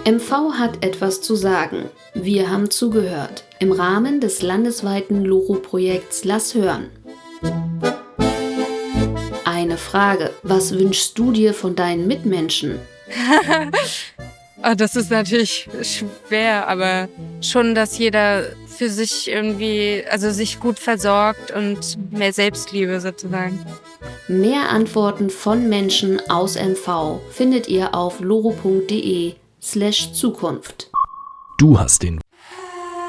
MV hat etwas zu sagen. Wir haben zugehört. Im Rahmen des landesweiten Loro-Projekts Lass hören. Eine Frage. Was wünschst du dir von deinen Mitmenschen? Das ist natürlich schwer, aber schon, dass jeder für sich irgendwie, also sich gut versorgt und mehr Selbstliebe sozusagen. Mehr Antworten von Menschen aus MV findet ihr auf loro.de/Zukunft. Du hast den